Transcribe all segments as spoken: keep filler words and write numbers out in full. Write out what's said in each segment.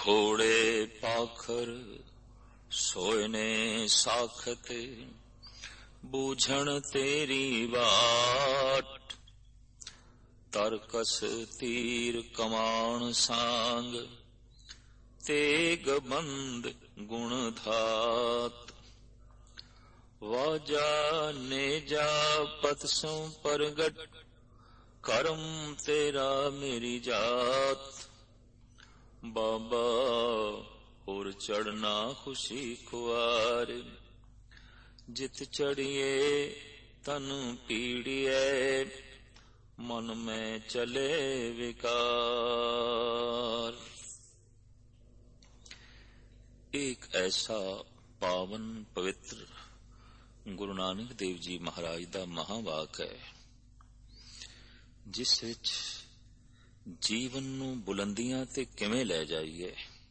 घोड़े पाखर सोए ने साखत, बूझण तेरी बाट। तरकस तीर कमान सांग, तेग बंद गुण धात। वाजा नेजा पतसों परगट, करम तेरा मेरी जात। बाबा और चढ़ना खुशी खुआर, जित चढ़िए तन पीड़िए। मन में चले विकार। एक ऐसा पावन पवित्र गुरु नानक देव जी महाराज दा महावाक है, जिस विच जीवन नूं बुलंदियां ते किवें लै जाइए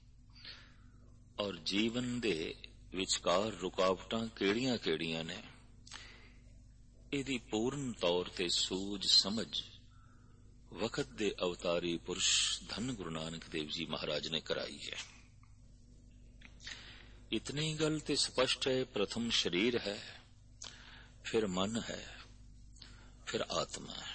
और जीवन दे विचकार रुकावटां केड़ियां केड़ियां ने, इहदी पूर्ण तौर ते सूझ समझ वक्त दे अवतारी पुरुष धन गुरु नानक देव जी महाराज ने कराई है। इतनी गल ते स्पष्ट है, प्रथम शरीर है, फिर मन है, फिर आत्मा है।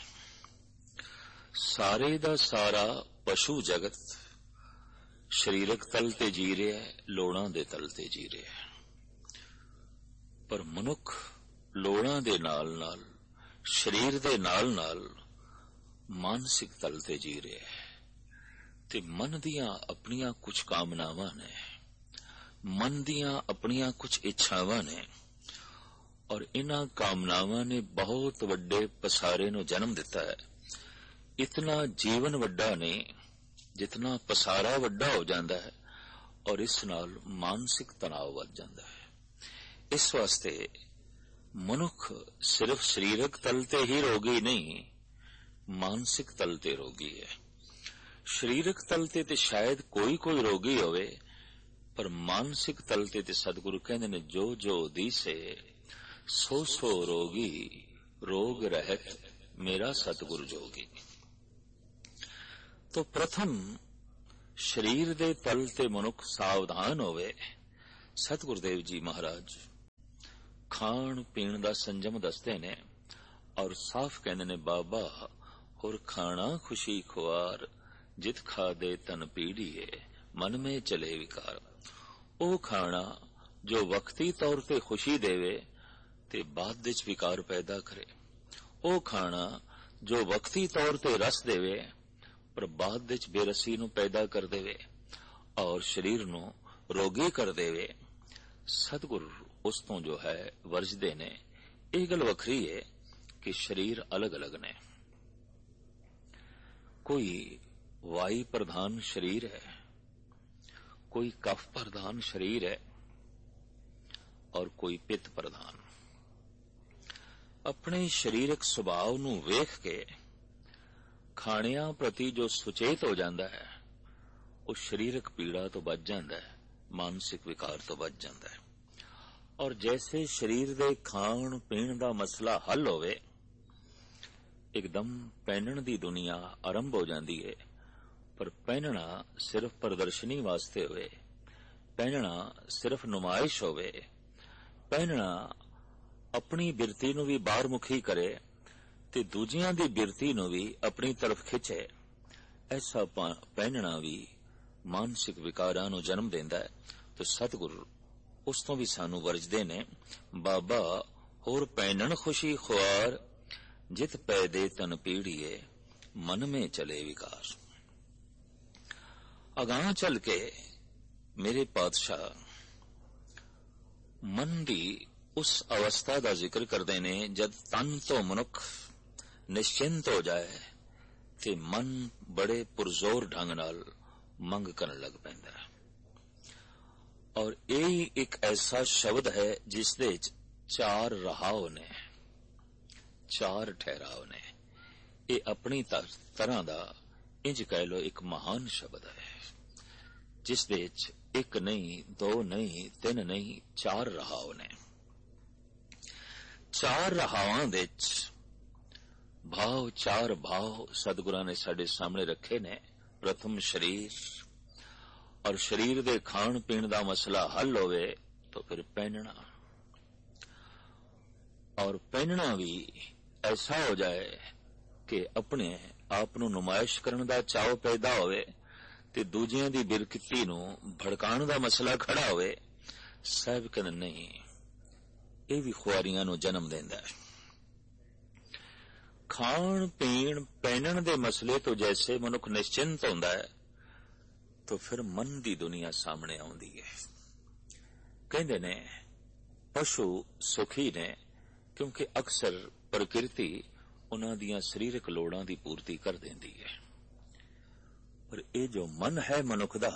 सारे दा सारा पशु जगत शरीरक तल ते जी रहा है, लोड़ां दे तल ते जी रहा है। पर मनुख लोड़ां दे नाल नाल, शरीर दे नाल नाल मानसिक तल ते जी रहा है। ते मन दियां अपनियां कुछ कामनावां ने, मन दियां अपनियां कुछ इच्छावां ने, और इन्हां कामनावां ने बहुत वड्डे पसारे नूं जन्म दिता है। इतना जीवन वड्डा नहीं जितना पसारा वड्डा हो जाता है, और इस नाल मानसिक तनाव वध जाता है। इस वास्ते मनुख सिर्फ शरीरक तल ते ही रोगी नहीं, मानसिक तल ते रोगी है। शरीरक तल ते ते शायद कोई कोई रोगी होवे, पर मानसिक तल ते ते सतगुरु कहंदे ने, जो जो दिसे सो सो रोगी, रोग रहत मेरा सतगुरु जोगी। तो प्रथम शरीर दे तल ते मनुख सावधान होवे। सतगुरुदेव जी महाराज खाण पीण दा संजम दसते ने, और साफ कहंदे ने, बाबा और खाना खुशी खुआर, जित खा दे तन पीड़िए, मन में चले विकार। ओ खाना जो वक्ती तौर ते खुशी देवे ते बाद विच विकार पैदा करे। ओ खाना जो वक्ती तौर ते रस देवे पर बाद विच बेरसी नूं पैदा कर देवे और शरीर नूं रोगी कर देवे। सतगुरु उस तों जो है वरजदे ने। यह गल वखरी है कि शरीर अलग अलग ने। कोई वायु प्रधान शरीर है, कोई कफ प्रधान शरीर है, और कोई पित्त प्रधान। अपने शरीरक सुभाव नूं वेख के खाणियां प्रति जो सुचेत हो जाता है, वो शरीरक पीड़ा तो बच जाता है, मानसिक विकार तो बच जाता है। और जैसे शरीर दे खाण पीण दा मसला हल होवे, एकदम पहनण दी दुनिया आरंभ हो जाती है। पर पहनना सिर्फ प्रदर्शनी वास्ते होवे, पहनना सिर्फ नुमाइश होवे, पहनना अपनी बिरती नूं भी बाहर मुखी करे ते दूजियां दी बिरती नूं भी अपनी तरफ खिंचे, ऐसा पहनना भी मानसिक विकारां नूं जन्म देंदा है। तो सतगुरु उस तों भी सानू वरजदे ने, बाबा होर पहनण खुशी खुआर, जित पै दे तन पीड़िए, मन में चले विकार। अगां चल के मेरे पातशाह मन दी उस अवस्था का जिक्र करते ने, जद तन तो मनुख निश्चिंत हो जाए ते मन बड़े पुरजोर ढंग नाल मंग करन लग पैंदा है। और यही एक ऐसा शब्द है जिस दे चार रहाव ने, चार ठहराव ने। ये अपनी तरह दा इंज कह लो एक महान शब्द है, जिस दे एक नहीं, दो नहीं, तीन नहीं, चार रहाव ने। चार रहावां दे भाव, चार भाव सतगुरां ने साडे सामने रखे ने। प्रथम शरीर, और शरीर दे खाण पीण दा मसला हल होवे तो फिर पहनना, और पहनना भी ऐसा हो जाए कि अपने आप नूं नुमाइश करन दा चाव पैदा होवे ते दूजियां दी बिरकती नूं भड़काण दा मसला खड़ा होवे। साहब कहंदे नहीं, ਇਹ ਵੀ ਖੁਆਰੀਆਂ ਨੂੰ ਜਨਮ ਦਿੰਦਾ ਹੈ। ਖਾਣ ਪੀਣ ਪਹਿਨਣ ਦੇ ਮਸਲੇ ਤੋਂ ਜੈਸੇ ਮਨੁੱਖ ਨਿਸ਼ਚਿੰਤ ਹੁੰਦਾ ਹੈ ਤਾਂ ਫਿਰ ਮਨ ਦੀ ਦੁਨੀਆ ਸਾਹਮਣੇ ਆਉਂਦੀ ਹੈ। ਕਹਿੰਦੇ ਨੇ ਪਸ਼ੂ ਸੁਖੀ ਨੇ ਕਿਉਂਕਿ ਅਕਸਰ ਪ੍ਰਕਿਰਤੀ ਉਹਨਾਂ ਦੀਆਂ ਸਰੀਰਕ ਲੋੜਾਂ ਦੀ ਪੂਰਤੀ ਕਰ ਦਿੰਦੀ ਹੈ, ਪਰ ਇਹ ਜੋ ਮਨ ਹੈ ਮਨੁੱਖ ਦਾ,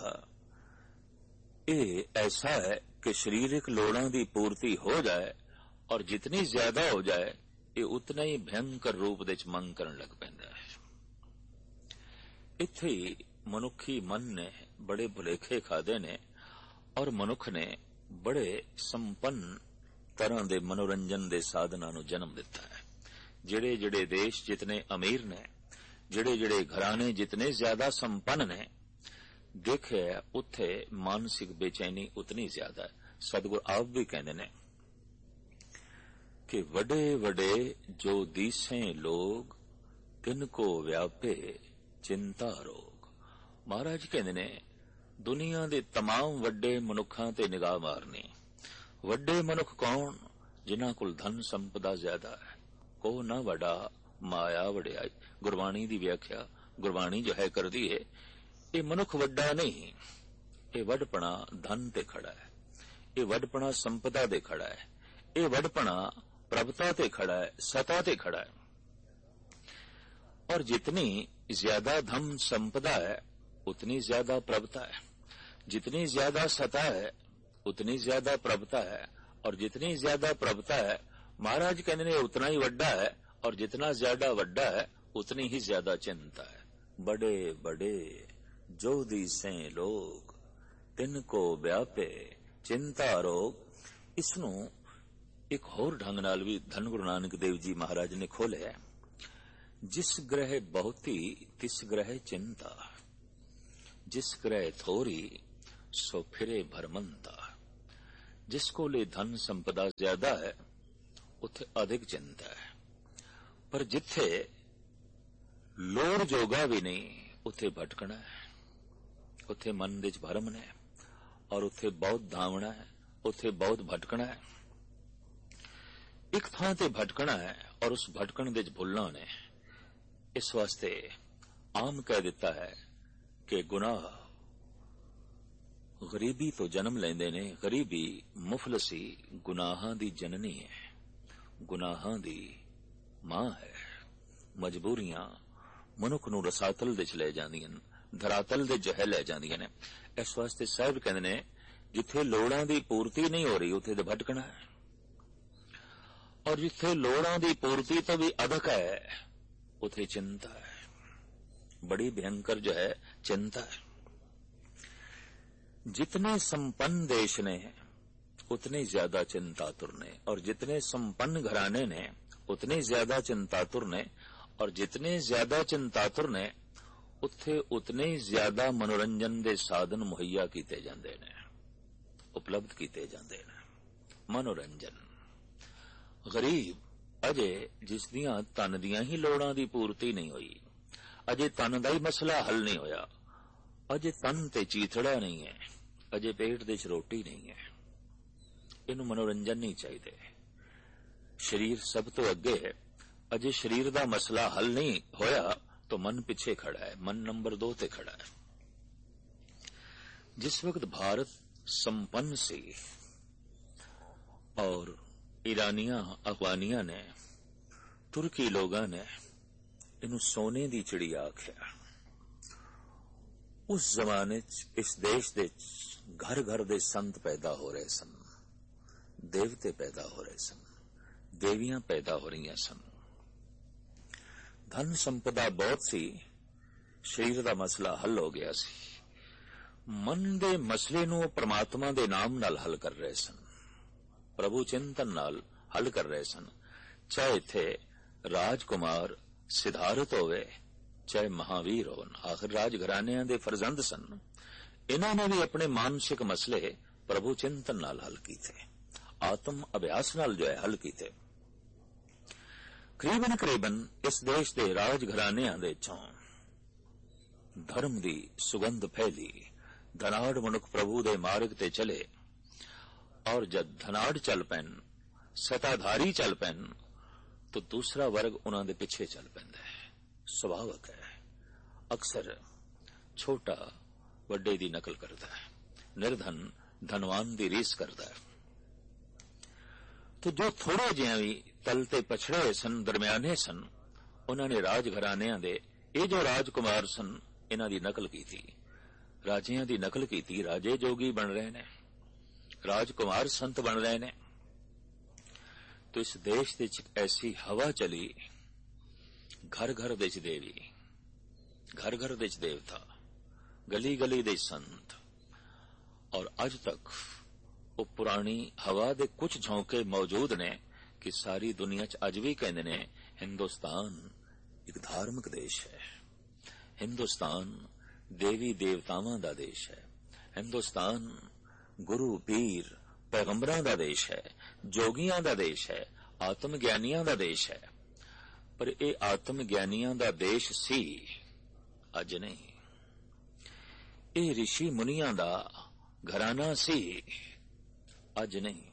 ਇਹ ਐਸਾ ਹੈ कि शरीरिक लोड़ां दी पूर्ति हो जाए और जितनी ज्यादा हो जाए ये उतना ही भयंकर रूप दे मंग करन लग पैंदा है। इत्थे ही मनुखी मन ने बड़े भुलेखे खादे ने और मनुख ने बड़े संपन्न तरह दे मनोरंजन दे साधनां नूं जन्म दिता है। जिहड़े जिहड़े देश जितने अमीर ने, जिहड़े जिहड़े घराने जितने ज्यादा संपन्न ने, देखे उत्थे मानसिक बेचैनी उतनी ज्यादा है। सदगुरु आप भी कहते ने कि वडे वडे जो दीसे लोग तिनको व्यापे चिंता रोग। महाराज कहते ने दुनिया दे तमाम वड्डे मनुखां ते निगाह मारनी। वड्डे मनुख कौन? जिन्हां कोल धन संपदा ज्यादा है। को ना वड़ा माया वड़ियाई। गुरबाणी दी व्याख्या गुरबाणी जो है कर दी है, ये मनुख वड्डा नहीं, ये वडपना धन ते खड़ा है, ये वडपना संपदा ते खड़ा है, ये वडपना प्रभुता ते खड़ा है, सता ते खड़ा है। और जितनी ज्यादा धन संपदा है उतनी ज्यादा प्रभुता है, जितनी ज्यादा सता है उतनी ज्यादा प्रभुता है, और जितनी ज्यादा प्रभुता है महाराज कहते हैं उतना ही वड्डा है, और जितना ज्यादा वड्डा है उतनी ही ज्यादा चिंता है। बड़े बड़े जो दीसे लोग तिनको व्यापे चिंता रोग। इसनू एक होर ढंग नाल भी धन गुरु नानक देव जी महाराज ने खोलिया, जिस ग्रह बहुती तिस ग्रह चिंता, जिस ग्रह थोरी सो फिरे भरमंता। जिसको ले धन संपदा ज्यादा है उथे अधिक चिंता है, पर जिथे लोड़ जोगा भी नहीं उथे भटकना है, उथे मन दे भरम ने, और उथे बहुत धावना है, उथे बहुत भटकना है। एक थां ते भटकना है और उस भटकन दे भुलना ने। इस वास्ते आम कह दिता है कि गुनाह गरीबी तो जन्म लेंदे ने। गरीबी मुफलसी गुनाहां दी जननी है, गुनाहां दी मां है। मजबूरियां मनुख नूं रसातल दे च ले जांदियां, धरातल दे जह ले जांदियां ने। इस वास्ते साहिब कहंदे ने जिथे लोड़ां दी पूर्ति नहीं हो रही उथे तो भटकना है, और जिथे लोड़ां दी पूर्ति तो भी अधिक है उथे चिंता है। बड़ी भयंकर जो है चिंता है। जितने संपन्न देश ने उतनी ज्यादा चिंतातुर ने, और जितने संपन्न घराने ने उतने ज्यादा चिंतातुर ने, और जितने ज्यादा चिंतातुर ने उत्थे उतने ज्यादा मनोरंजन दे साधन मुहैया कीते जांदे ने, उपलब्ध कीते जांदे ने। मनोरंजन गरीब अजे जिस दियां तन दियां ही लोड़ां दी पूर्ति नहीं हुई, अजे तन दा ही मसला हल नहीं होया, अजे तन ते चीथड़ा नहीं है, अजे पेट दे च रोटी नहीं है, इनू मनोरंजन नहीं चाहिए। शरीर सब तो अगे है, अजे शरीर दा मसला हल नहीं होया तो मन पिछे खड़ा है, मन नंबर दो ते खड़ा है। जिस वक्त भारत संपन्न सी और ईरानिया अफगानिया ने, तुर्की लोगां ने इनू सोने दी चिड़िया आख्या। उस जमाने च इस देश दे घर घर दे संत पैदा हो रहे सन, देवते पैदा हो रहे सन, देवियां पैदा हो रही सन, धन संपदा बहुत सी, शरीर दा मसला हल हो गया सी। मन दे मसले नूं परमात्मा दे नाम नाल हल कर रहे सन, प्रभु चिंतन नाल हल कर रहे सन। चाहे इत्थे राजकुमार सिद्धार्थ होवे, चाहे महावीर होवन, आखिर राजघरानियां दे फरजंद सन। इन्हां ने भी अपने मानसिक मसले प्रभु चिंतन नाल हल कीते, आत्म अभ्यास नाल जो है हल कीते। करीबन करीबन इस देश के राज घरानिਆਂ ਦੇ ਚੋਂ धर्म की सुगंध फैली, धनाड़ मनुख प्रभु दे मार्ग ते चले, और जब धनाड़ चल पैन, सताधारी चल पैन, तो दूसरा वर्ग उन्हां दे पिछे चल पैंदा है। सुभावक है। अक्सर छोटा वड्डे दी नकल करता है, निर्धन धनवान दी रीस करता है। तो जो थोड़े जिहा भी तल ते पछड़े सन, दरमियाने सन, उन्होंने राज घरानिਆਂ दे ये जो राजकुमार सन इन्हां दी नकल की थी, राजियां दी नकल की थी। राजे जोगी बन रहे ने, राजकुमार संत बन रहे ने। तो इस देश दे ऐसी हवा चली, घर घर दे देवी, घर घर दे देवता, गली गली दे संत, और अज तक वो पुरानी हवा दे कुछ झोंके मौजूद ने कि सारी दुनिया च अज भी कहंदे ने हिंदुस्तान एक धार्मिक देश है, हिंदुस्तान देवी देवतावां दा देश है, हिंदुस्तान गुरु पीर पैगंबरां दा देश है, जोगियां दा देश है, आत्म ज्ञानियां दा देश है। पर ये आत्म ज्ञानियां दा देश सी, अज नहीं। ये ऋषि मुनियां दा घराना सी, अज नहीं।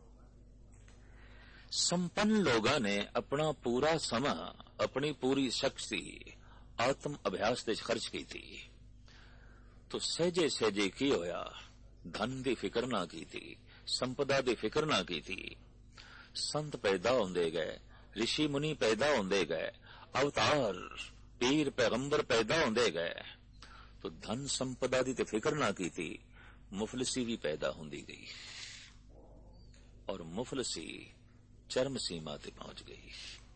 संपन्न लोगां ने अपना पूरा समा, अपनी पूरी शक्ति आत्म अभ्यास ते खर्च की थी। तो सहजे सहजे की होया, धन की फिक्र ना की थी, संपदा की फिक्र ना की थी। संत पैदा होंदे गए, ऋषि मुनि पैदा होंदे गए, अवतार पीर पैगंबर पैदा होंदे गए। तो धन संपदा की तो फिक्र ना की थी, मुफलसी भी पैदा होंदी गई, और मुफलसी चरम सीमा ते पहुंच गई।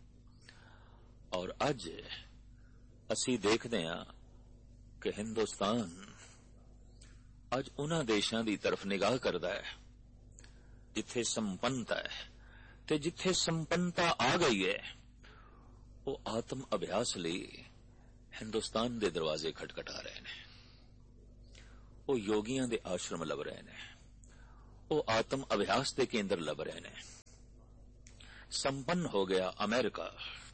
और अज असी देखते हैं कि हिंदुस्तान अज उन्हां देशां दी तरफ निगाह करदा है जिथे संपन्नता है, ते जिथे संपन्नता आ गई है वो आत्म अभ्यास लई हिंदुस्तान दे दरवाजे खटखटा रहे ने, वो योगियां दे आश्रम लभ रहे ने, वो आत्म अभ्यास दे केंद्र लभ रहे ने। संपन्न हो गया अमेरिका,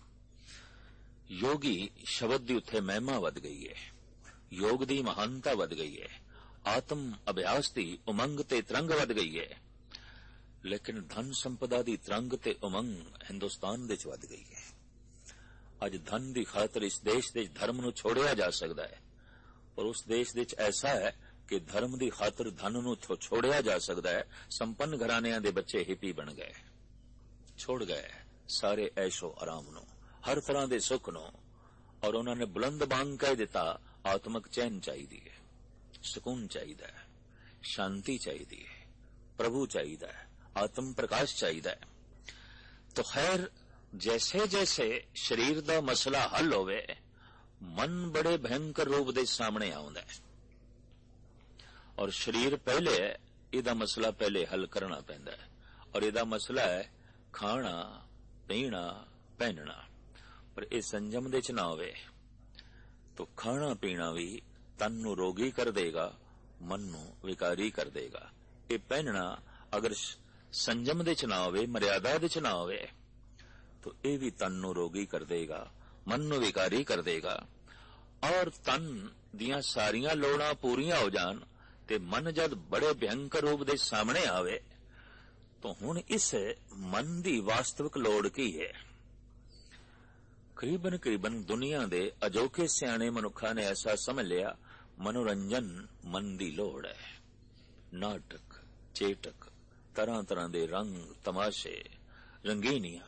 योगी शब्द दी उत्थे महिमा वध गई है, योग दी महानता वध गई है, आत्म अभ्यास दी उमंग ते तरंग वध गई है। लेकिन धन संपदा दी तरंग ते उमंग हिंदुस्तान दे च वध गई है। अज धन दी खातर इस देश दे धर्म नूं छोड़िया जा सकदा है, पर उस देश दे च ऐसा है कि धर्म दी खातर धन नूं छोड़िया जा सकदा है। संपन्न घरानिਆਂ दे बच्चे हिपी बन गए, छोड़ गए सारे ऐशो आराम नूं, हर तरह दे सुख नूं, और उन्होंने बुलंद बांग कह दिता आत्मक चैन चाहिए है, सुकून चाहिए है, शांति चाहिए है, प्रभु चाहिए है, आत्म प्रकाश चाहिए है। तो खैर जैसे जैसे शरीर दा मसला हल होवे, मन बड़े भयंकर रूप दे सामने आउंदा है, और शरीर पहले है, इहदा मसला पहले हल करना पैंदा है। और इहदा मसला है खाना पीना पहनना। पर यह संजम दे च ना होवे तो खाना पीना भी तन नूं रोगी कर देगा, मन नूं विकारी कर देगा। ये पहनना अगर संजम दे च ना होवे, मर्यादा दे च ना होवे, तो यह भी तन नूं रोगी कर देगा, मन नूं विकारी कर देगा। और तन दियां सारियां लोड़ां पूरियां हो जान ते मन जद बड़े भयंकर रूप दे सामने आवे, तो हुण इस मन दी वास्तविक लोड़ की है। करीबन करीबन दुनिया दे अजोके सियाणे मनुखा ने ऐसा समझ लिया मनोरंजन मन दी लोड़ है। नाटक चेटक तरह तरह दे रंग तमाशे रंगीनियां,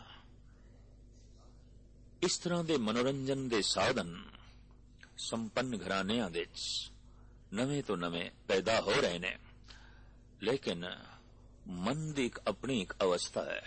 इस तरह दे मनोरंजन दे साधन संपन्न घरानिਆਂ दे नवे तो नवे पैदा हो रहे ने। लेकिन मन दी एक अपनी एक अवस्था है,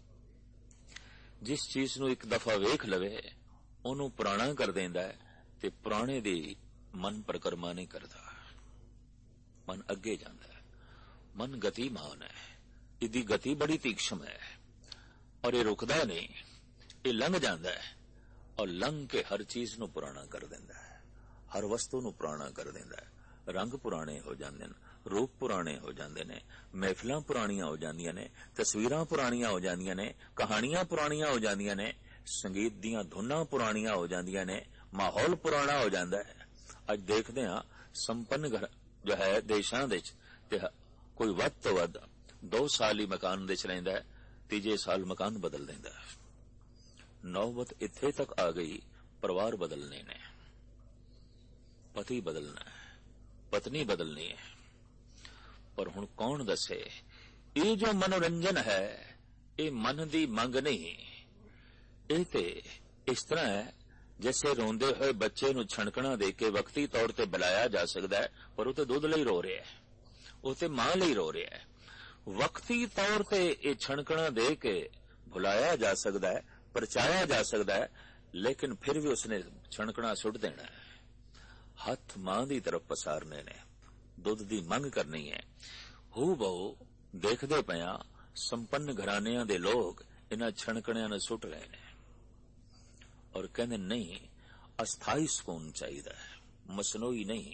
जिस चीज नूं एक दफा वेख लवे ओनू पुराना कर देंदा है, ते पुराने दी मन परिक्रमा नहीं करता, मन अगे जाता है। मन गतिमान है, इदी गति बड़ी तीक्ष्ण है, और ये रुकदा नहीं, ये लंघ जाता है, और लंघ के हर चीज नूं पुराना कर देंदा है, हर वस्तु नूं पुराना कर देंदा है। रंग पुराने हो जाते हैं, रूप पुराने हो जाते हैं, महफिलां पुरानियां हो जांदियां ने, तस्वीरां पुरानियां हो जांदियां ने, कहानियां पुरानियां हो जांदियां ने, संगीत दीयां धुनां पुरानियां हो जांदियां ने, माहौल पुराना हो जाता है। अज देखते हैं संपन्न घर जो है देशां दे ते कोई वध तो वध दो साल ही मकान दे च रहिंदा है, तीजे साल मकान बदल देंदा है। नौबत इत्थे तक आ गई, परिवार बदलने ने, पति बदलना है, पत्नी बदलनी है। पर हुण कौन दसे ये जो मनोरंजन है ये मन दी मंग नहीं, ये ते इस तरह है जैसे रोंदे हुए बच्चे नूं छणकणा दे के वक्ती तौर ते बुलाया जा सकता है, पर वो तो दुध लई रो रहा है, वो तो मां लई रो रहा है। वक्ती तौर ते ये छणकणा दे के भुलाया जा सकता है, परचाया जा सकता है, लेकिन फिर भी उसने छणकणा सुट देना है। हथ मां दी तरफ पसारने ने, दुध दी मंग करनी है। हू बहु देखदे पिया संपन्न घरानियां दे लोग इन्हां छणकणियां ने सुट रहे ने और कहते नहीं, अस्थाई सुकून चाहिए, मसनोई नहीं,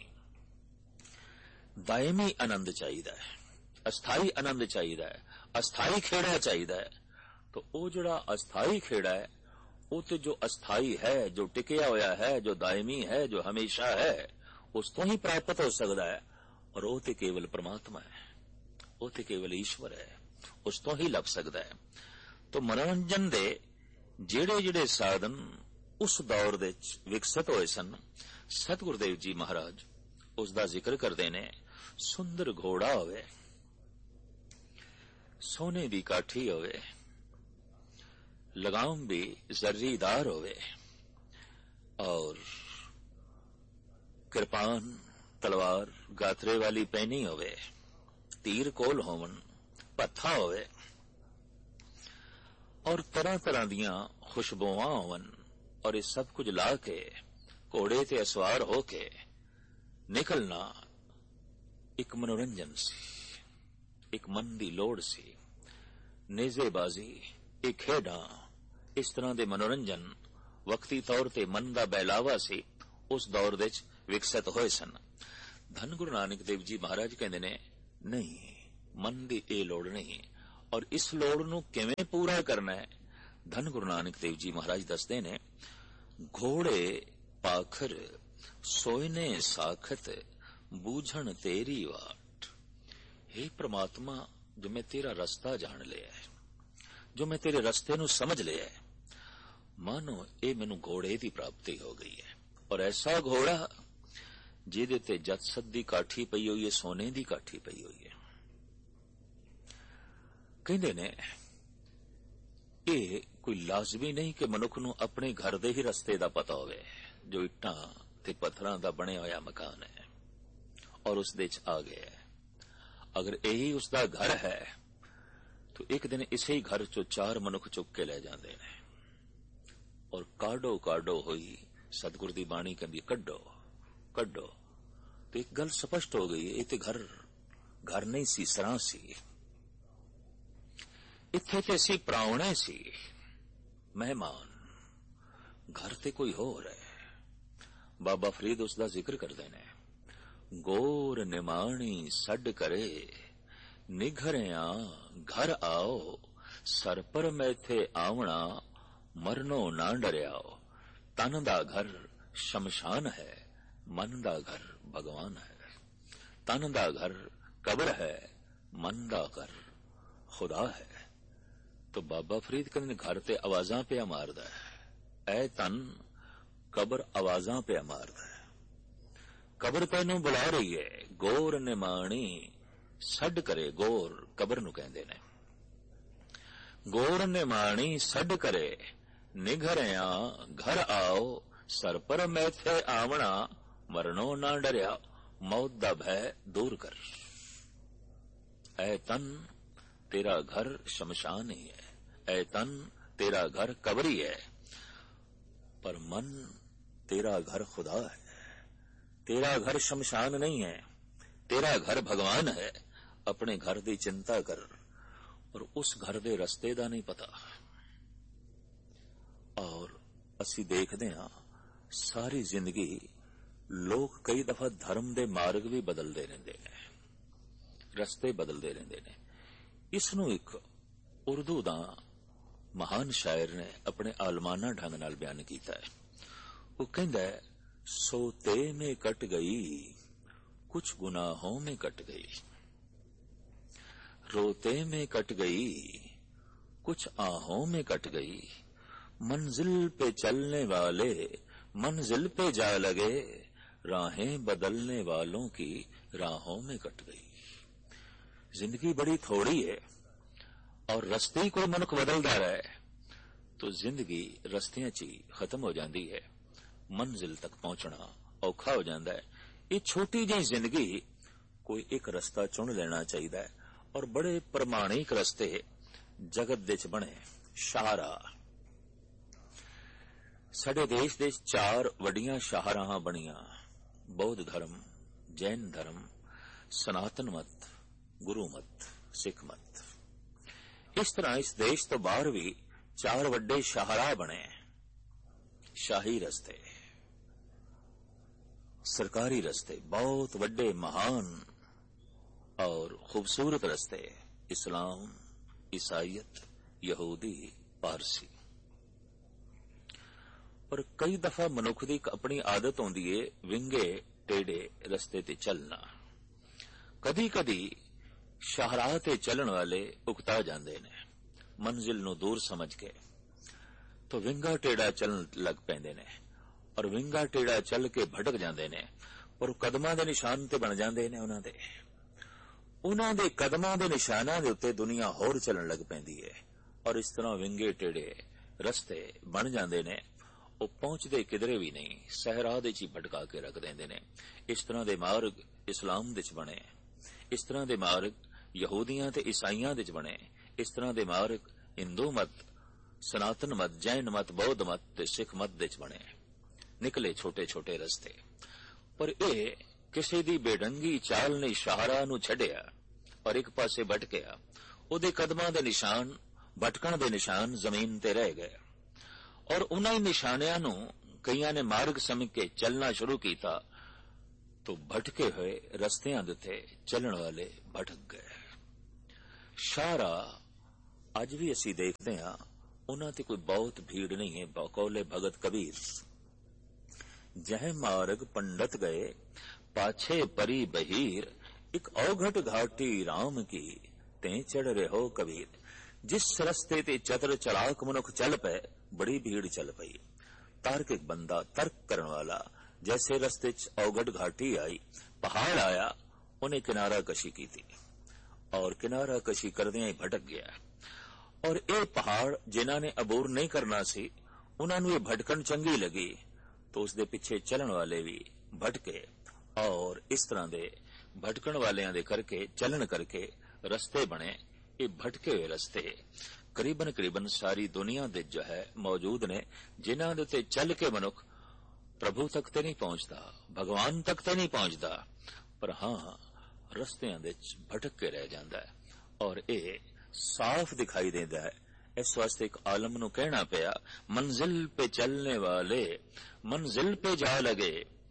दायमी आनंद चाहिए, अस्थाई आनंद चाहिए, अस्थाई खेड़ा चाहिए। तो वो जोड़ा अस्थाई खेड़ा है वो तो जो अस्थाई है, जो टिकया होया है, जो दायमी है, जो हमेशा है, उस तो ही प्राप्त हो सकता है। और वो तो केवल परमात्मा है, वो तो केवल ईश्वर है, उस तो ही लभ सकता है। तो मनोरंजन दे जेड़े जेड़े साधन उस दौर दे विकसित होए सन, सतगुरुदेव जी महाराज उसका जिक्र करते ने। सुंदर घोड़ा होवे, सोने दी काठी होवे, लगाम भी जर्रीदार होवे, और कृपान तलवार गात्रे वाली पहनी होवे, तीर कोल होवन, पत्था होवे, और तरह तरह दियां खुशबुआं होवन, और ये सब कुछ ला के घोड़े ते असवार होके निकलना एक मनोरंजन सी, एक मन दी लोड़ सी। नेजेबाजी, एक खेडा, इस तरह दे मनोरंजन वक्ती तौर ते मन दा बहलावा सी, उस दौर दे विकसित होए सन। धन गुरु नानक देव जी महाराज कहंदे ने, नहीं, मन दी ए लोड़ नहीं। और इस लोड़ नूं किवें पूरा करना है, धन गुरु नानक देव जी महाराज दसदे ने, घोड़े पाखर सोयने साखत बूझण तेरी वाट। हे परमात्मा, जो मैं तेरा रास्ता जान लिया है, जो मैं तेरे रास्ते नूं समझ लिया है, मानो ये मैनू घोड़े की प्राप्ति हो गई है। और ऐसा घोड़ा जिहदे ते जतसत दी काठी पई हुई है, सोने दी काठी पई हुई है। कहंदे ने ये कोई लाजमी नहीं कि मनुख नूं अपने घर दे ही रस्ते दा पता होवे, जो इट्टां ते पत्थरां दा बने होया मकान है और उस दे च आ गया है। अगर यही उसका घर है तो एक दिन इसे ही घर चो चार मनुख चुक के ले जाते हैं और काडो काडो हुई सतगुर दी बाणी कहंदी कड्डो कड्डो। तो एक गल स्पष्ट हो गई, ये तो घर घर नहीं सी, सरां सी, इत्थे ते सी प्रावणे सी, मेहमान, घर ते कोई होर है। बाबा फरीद उसका जिक्र करते ने, गोर निमाणी सड करे निघरिया घर आओ, सर पर मैथे आवना मरनो ना डरियाओ। तन दा घर शमशान है, मन दा घर भगवान है। तन दा घर कब्र है, मन दा घर खुदा है। तो बाबा फरीद कहते घर ते आवाजां पे मारदा है, ऐ तन कब्र आवाजां पे मारदा है। कब्र तैनू बुला रही है, गोर निमाणी सड करे, गोर कब्र नू कहंदे ने, गोर निमाणी सड करे निघरिया घर आओ, सर पर मैथे आवना मरनो ना डरिया। मौत दा भय दूर कर, ऐ तन तेरा घर शमशान ही है, ऐ तन तेरा घर कब्र ही है, पर मन तेरा घर खुदा है। तेरा घर शमशान नहीं है, तेरा घर भगवान है। अपने घर की चिंता कर, और उस घर के रस्ते का नहीं पता। और असी देखते हाँ सारी जिंदगी लोग कई दफा धर्म के मार्ग भी बदलते रहते हैं, रस्ते बदलते रहते हैं। इसनूं एक उर्दू का महान शायर ने अपने आलमाना ढंग नाल बयान किया है। वो कहता है, सोते में कट गई कुछ गुनाहों में कट गई, रोते में कट गई कुछ आहों में कट गई, मंजिल पे चलने वाले मंजिल पे जा लगे, राहें बदलने वालों की राहों में कट गई। जिंदगी बड़ी थोड़ी है और रस्ते ही कोई मनुख बदलता रहे तो जिंदगी रस्तियां च ही खत्म हो जाती है, मंजिल तक पहुंचना औखा हो जाता है। ये छोटी जी जिंदगी कोई एक रस्ता चुन लेना चाहिए और बड़े प्रमाणिक रस्ते जगत दे च बने। शाहराह साडे देश दे चार वड्डियां शाहराहां बणियां, बौद्ध धर्म, जैन धर्म, सनातन मत, गुरु मत, सिख मत। इस तरह इस देश तो बाहर भी चार वड्डे शाहराह बने, शाही रस्ते, सरकारी रस्ते, बहुत वड्डे महान और खूबसूरत रस्ते, इस्लाम, ईसाइयत, यहूदी, पारसी। पर कई दफा मनुख की अपनी आदत होंदी है विंगे टेढ़े रस्ते ते चलना। कदी कदी शाहराह ते चलन वाले उकता जाते ने, मंजिल नूं दूर समझ के तो विंगा टेढ़ा चलन लग पैंदे ने और विंगा टेढ़ा चल के भटक जाते ने, पर कदमां दे निशान ते बन जाते ने। उन्हां दे उन्हां दे कदमां दे निशानां दे उत्ते दुनिया होर चलन लग पैंदी है और इस तरह विंगे टेढ़े रस्ते बन जाते ने। वो पहुंचते किधरे भी नहीं, सहरा दे च भटका के रख देंदे ने। इस तरह दे मार्ग इस्लाम दे च बने, इस तरह दे मार्ग यहूदियां ते ईसाइयां दे च बने, इस तरह दे मार्ग हिंदू मत, सनातन मत, जैन मत, बौद्ध मत ते सिख मत दे च बने। निकले छोटे छोटे रस्ते, पर ए किसी दी बेढंगी चाल ने शाहराह नूं छड्डिया और एक पासे भटकिया। उहदे कदमां दे निशान, भटकण दे निशान जमीन ते रह गए और उन्हां निशानियां नूं कईयां ने मार्ग समझ के चलना शुरू किया तो भटके हुए रस्तियां दे उत्ते चलण वाले भटक गए। शाहराह अज भी असीं देखते हैं, उन्हां ते कोई बहुत भीड़ नहीं है। बकौले भगत कबीर, जह मार्ग पंडित गए पाछे परी बहीर, एक औघट घाटी राम की ते चढ़ रहो कबीर। जिस रस्ते ते चतुर चलाक मनुख चल पे बड़ी भीड़ चल पई। तार्किक बंदा, तर्क करने वाला, जैसे रस्ते च औघट घाटी आई, पहाड़ आया, उन्हें किनारा कशी की थी और किनारा कशी करदियां ही भटक गया। और ये पहाड़ जिन्हां ने अबूर नहीं करना सी, उन्हां नूं ये भटकन चंगी लगी तो उसदे पिछे चलन वाले भी भटके और इस तरह दे भटकण वालियां दे करके चलन करके रस्ते बने। ये भटके हुए रस्ते करीबन करीबन सारी दुनिया दे जो है मौजूद ने, जिन्हां दे उत्ते चल के मनुख प्रभु तक ते नहीं पहुंचता, भगवान तक ते नहीं पहुंचता, पर हां रस्तियां दे भटक के रह जांदा है और ये साफ दिखाई देता है। इस वास्ते एक आलम नूं कहना पिया, मंजिल पे चलने वाले मंजिल पे जा लगे,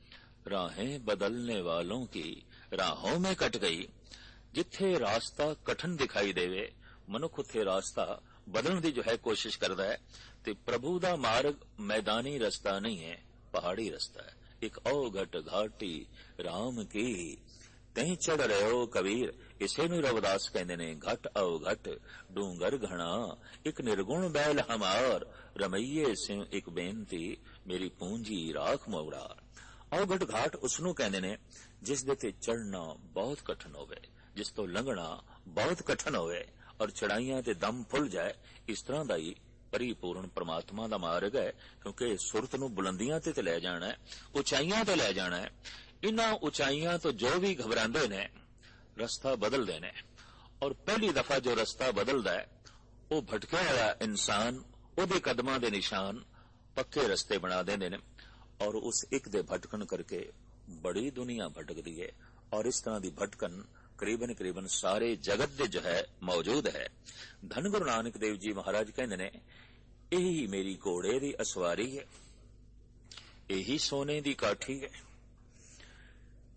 राहें बदलने वालों की राहों में कट गई। जिथे रास्ता कठिन दिखाई देवे मनुख उत्थे रास्ता बदलने की जो है कोशिश करता है। ते प्रभु दा मार्ग मैदानी रास्ता नहीं है, पहाड़ी रास्ता है। एक औघट घाटी राम की तहीं चढ़ रहे हो कबीर। इसे नूं रविदास कहंदे ने, घट औघट डूंगर घना, एक निर्गुण बैल हमार, रमैये सिंह एक बेनती, मेरी पूंजी राख मोड़ार। औघट घाट उसनूं कहंदे ने जिस दे ते चढ़ना बहुत कठिन होवे, जिस तो लंघना बहुत कठिन होवे और चढ़ाइयां ते दम फुल जाए। इस तरह का ही परिपूर्ण परमात्मा का मार्ग है, क्योंकि सुरत नूं बुलंदियां ते ले जाना है, उचाइयां ते ले जाना है। इन्हां उचाइयां तो जो भी घबरांदे ने रस्ता बदलदे ने और पहली दफा जो रस्ता बदलदा है वो भटका हुआ इंसान, उहदे कदमां दे निशान पक्के रस्ते बना देंदे ने और उस एक दे भटकन करके बड़ी दुनिया भटकदी है। और इस तरह की भटकन करीबन करीबन सारे जगत दे जो है मौजूद है। धन गुरु नानक देव जी महाराज कहंदे ने, यही मेरी घोड़े दी असवारी है, यही सोने दी काठी है,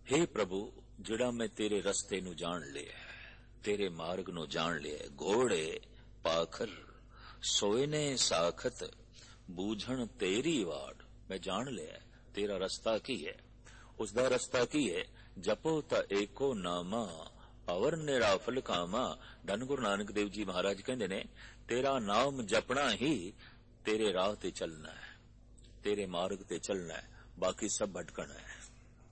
हे प्रभु, जिहड़ा मैं तेरे रस्ते नूं जाण लिया, तेरे मार्ग नूं जाण लिया, घोड़े पाखर सोए ने साखत बूझण तेरी वाड़, मैं जान लिया तेरा रस्ता की है, उसका रस्ता की है। जपो ता एको नामा अवर निराफल कामा। धन गुरु नानक देव जी महाराज कहते ने, तेरा नाम जपना ही तेरे राह ते चलना है, तेरे मार्ग ते चलना है, बाकी सब भटकना है।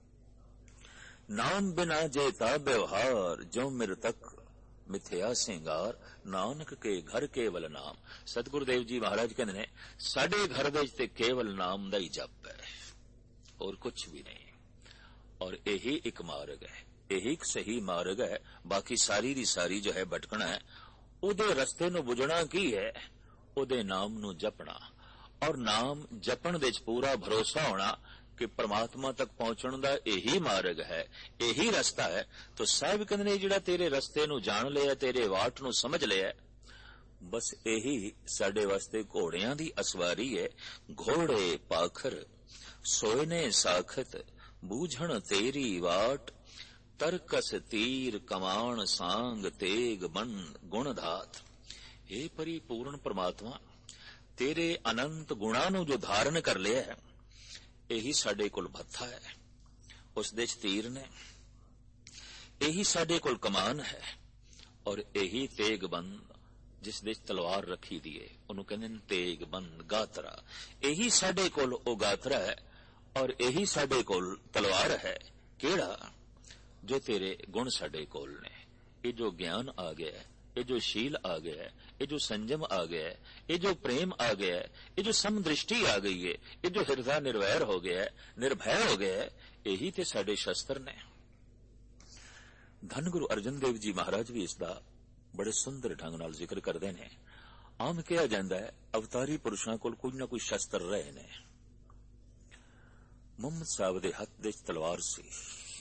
नाम बिना जेता व्यवहार, जो मेरे तक मिथ्या सिंगार, नानक के घर केवल नाम। सतगुरुदेव जी महाराज कहते ने, साडे घर दे ते केवल नाम दा ही जप है, और कुछ भी नहीं। और यही एक मार्ग है, यही एक सही मार्ग है। बाकी सारी दी सारी जो है भटकना है। उदे रस्ते नूं बुझना की है, उदे नाम नूं जपना, और नाम जपण दे पूरा भरोसा होना कि परमात्मा तक पहुंचण दा यही मार्ग है, यही रस्ता है। तो साहिब कहंदे ने, जिहड़ा तेरे रस्ते नूं जाण लिया, तेरे वाट नूं समझ लिया, बस यही साडे वास्ते घोड़ियां दी असवारी है। घोड़े पाखर सोए ने साखत बूझण तेरी वाट, तरकस तीर कमान सांग तेग बन गुण धात। हे परिपूर्ण परमात्मा, तेरे अनंत गुणां नूं जो धारण कर लिया है, यही साडे कोल भत्था है, उस दे च तीर ने, यही साडे कोल कमान है, और यही तेग बंद जिस दे च तलवार रखी दी है, उन्होंने कहते हैं तेग बंद गातरा। यही साडे कोल ओ गातरा है, और यही साडे कोल तलवार है। केड़ा? जो तेरे गुण साडे कोल ने। ये जो ज्ञान आ गया है, ये जो शील आ गया है, ये जो संयम आ गया है, ये जो प्रेम आ गया है, ये जो समदृष्टि आ गई है, ये जो हृदय निर्वैर हो गया है, निर्भय हो गया है, यही ते साडे शस्त्र ने। धन गुरु अर्जन देव जी महाराज भी इसका बड़े सुंदर ढंग नाल जिक्र करते हैं। आम कहा जाता है, अवतारी पुरुषों कोल कोई ना कोई शस्त्र रहे ने। मुहम्मद साहब दे हथ दे तलवार सी।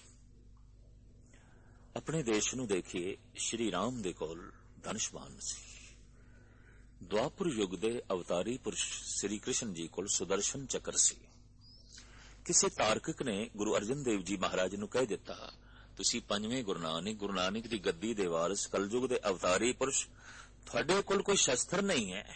अपने देश नूं देखिए, श्री राम दे कोल धनुष्बाण सी। द्वापर युग दे अवतारी पुरुष श्री कृष्ण जी कोल सुदर्शन चक्र सी। किसी तार्किक ने गुरु अर्जन देव जी महाराज नूं कह दिता, तुसी पंजवें गुरु नानक गुरु नानक दी गद्दी दे वारिस कलयुग दे अवतारी पुरुष, तुहाडे कोल कोई शस्त्र नहीं है,